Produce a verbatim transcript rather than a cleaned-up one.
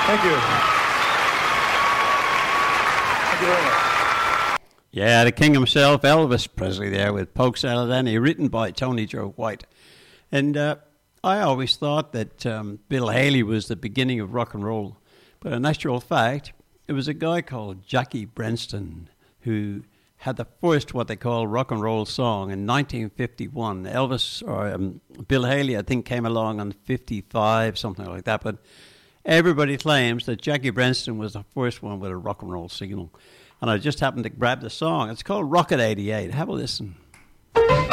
Thank you. Thank you very much. Yeah, the king himself, Elvis Presley there with Polka Salad Annie, written by Tony Joe White. And uh, I always thought that um, Bill Haley was the beginning of rock and roll. But in actual fact, it was a guy called Jackie Brenston who had the first what they call rock and roll song in nineteen fifty-one. Elvis, or um, Bill Haley, I think, came along on fifty-five, something like that. But everybody claims that Jackie Brenston was the first one with a rock and roll signal. And I just happened to grab the song. It's called Rocket eighty-eight. Have a listen.